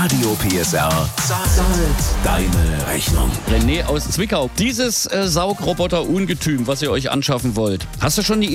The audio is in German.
Radio PSR zahlt deine Rechnung. René aus Zwickau. Dieses Saugroboter-Ungetüm, was ihr euch anschaffen wollt, hast du schon die